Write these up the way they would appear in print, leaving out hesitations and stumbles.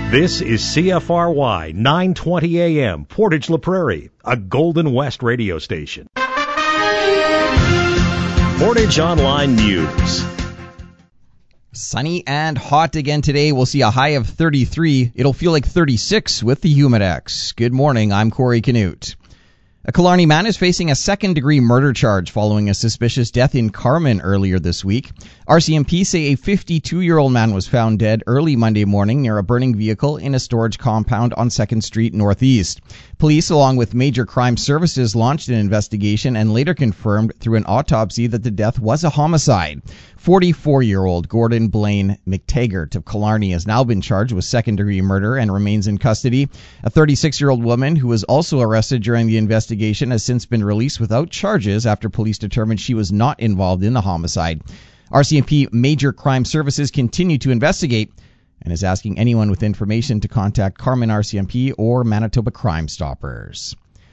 This is CFRY 920 AM, Portage La Prairie, a Golden West radio station. Portage Online News. Sunny and hot again today. We'll see a high of 33. It'll feel like 36 with the Humidex. Good morning. I'm Corey Canute. A Killarney man is facing a second-degree murder charge following a suspicious death in Carman earlier this week. RCMP say a 52-year-old man was found dead early Monday morning near a burning vehicle in a storage compound on 2nd Street Northeast. Police, along with Major Crime Services, launched an investigation and later confirmed through an autopsy that the death was a homicide. 44-year-old Gordon Blaine McTaggart of Killarney has now been charged with second-degree murder and remains in custody. A 36-year-old woman who was also arrested during the investigation has since been released without charges after police determined she was not involved in the homicide. RCMP Major Crime Services continue to investigate and is asking anyone with information to contact Carman RCMP or Manitoba Crime Stoppers.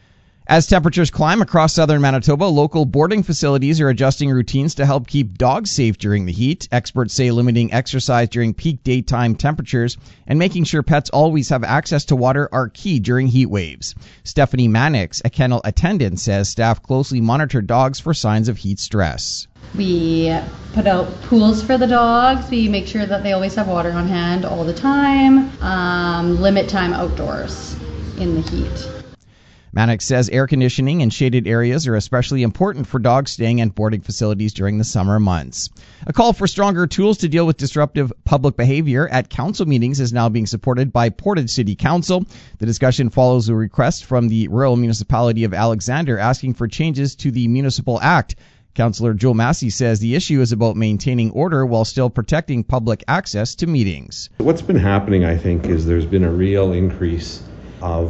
As temperatures climb across southern Manitoba, local boarding facilities are adjusting routines to help keep dogs safe during the heat. Experts say limiting exercise during peak daytime temperatures and making sure pets always have access to water are key during heat waves. Stephanie Mannix, a kennel attendant, says staff closely monitor dogs for signs of heat stress. We put out pools for the dogs. We make sure that they always have water on hand all the time. Limit time outdoors in the heat. Mannix says air conditioning and shaded areas are especially important for dogs staying at boarding facilities during the summer months. A call for stronger tools to deal with disruptive public behavior at council meetings is now being supported by Portage City Council. The discussion follows a request from the rural municipality of Alexander asking for changes to the Municipal Act. Councillor Joe Massey says the issue is about maintaining order while still protecting public access to meetings. What's been happening, I think, is there's been a real increase of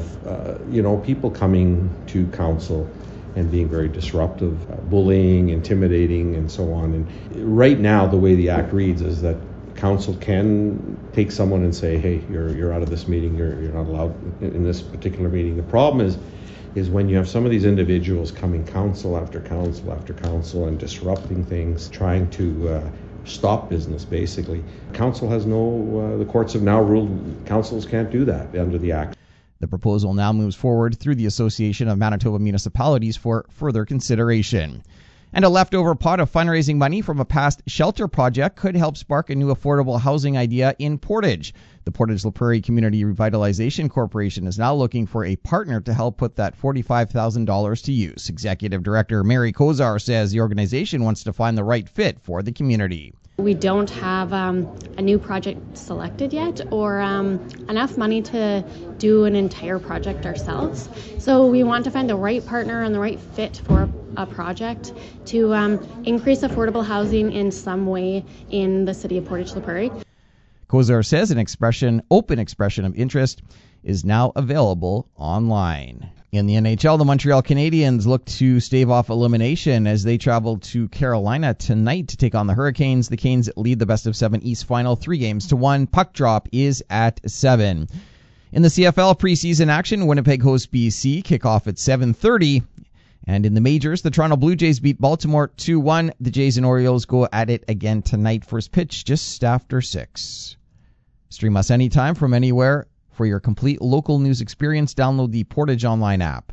people coming to council and being very disruptive, bullying, intimidating, and so on. And right now, the way the act reads is that council can take someone and say, "Hey, you're out of this meeting. You're not allowed in this particular meeting." The problem is when you have some of these individuals coming council after council after council and disrupting things, trying to stop business, basically. Council has the courts have now ruled councils can't do that under the act. The proposal now moves forward through the Association of Manitoba Municipalities for further consideration. And a leftover pot of fundraising money from a past shelter project could help spark a new affordable housing idea in Portage. The Portage La Prairie Community Revitalization Corporation is now looking for a partner to help put that $45,000 to use. Executive Director Mary Kozar says the organization wants to find the right fit for the community. We don't have a new project selected yet or enough money to do an entire project ourselves. So we want to find the right partner and the right fit for a project to increase affordable housing in some way in the city of Portage La Prairie. Kozar says an open expression of interest is now available online. In the NHL, the Montreal Canadiens look to stave off elimination as they travel to Carolina tonight to take on the Hurricanes. The Canes lead the best-of-7 East final 3-1. Puck drop is at 7. In the CFL preseason action, Winnipeg hosts BC. Kickoff at 7:30. And in the majors, the Toronto Blue Jays beat Baltimore 2-1. The Jays and Orioles go at it again tonight. First pitch just after 6. Stream us anytime from anywhere. For your complete local news experience, download the Portage Online app.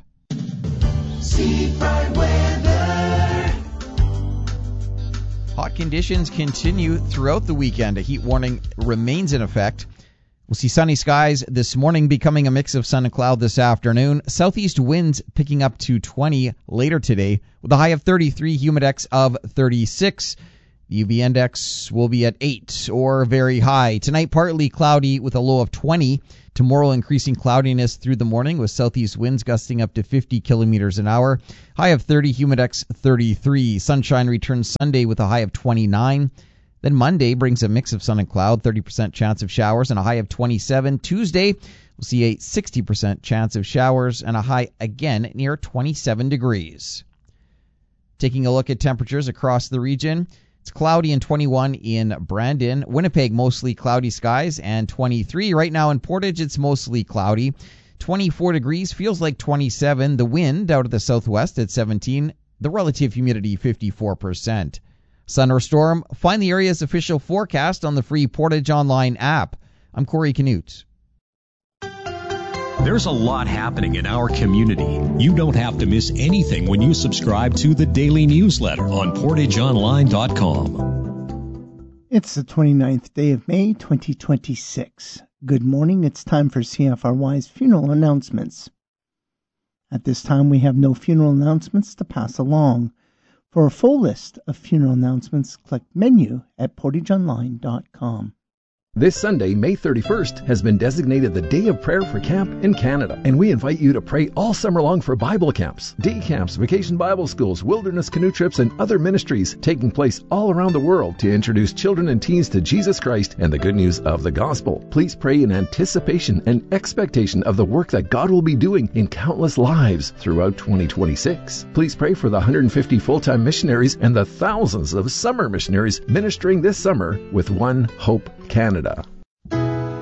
Hot conditions continue throughout the weekend. A heat warning remains in effect. We'll see sunny skies this morning, becoming a mix of sun and cloud this afternoon. Southeast winds picking up to 20 later today, with a high of 33, humidex of 36. The UV index will be at 8 or very high. Tonight, partly cloudy with a low of 20. Tomorrow, increasing cloudiness through the morning with southeast winds gusting up to 50 kilometers an hour. High of 30, humidex 33. Sunshine returns Sunday with a high of 29. Then Monday brings a mix of sun and cloud, 30% chance of showers and a high of 27. Tuesday, we'll see a 60% chance of showers and a high again near 27 degrees. Taking a look at temperatures across the region. It's cloudy and 21 in Brandon. Winnipeg, mostly cloudy skies, and 23. Right now in Portage, it's mostly cloudy. 24 degrees, feels like 27. The wind out of the southwest at 17. The relative humidity, 54%. Sun or storm? Find the area's official forecast on the free Portage Online app. I'm Corey Canute. There's a lot happening in our community. You don't have to miss anything when you subscribe to the daily newsletter on PortageOnline.com. It's the 29th day of May, 2026. Good morning. It's time for CFRY's funeral announcements. At this time, we have no funeral announcements to pass along. For a full list of funeral announcements, click menu at PortageOnline.com. This Sunday, May 31st, has been designated the Day of Prayer for Camp in Canada, and we invite you to pray all summer long for Bible camps, day camps, vacation Bible schools, wilderness canoe trips, and other ministries taking place all around the world to introduce children and teens to Jesus Christ and the good news of the gospel. Please pray in anticipation and expectation of the work that God will be doing in countless lives throughout 2026. Please pray for the 150 full-time missionaries and the thousands of summer missionaries ministering this summer with One Hope Canada.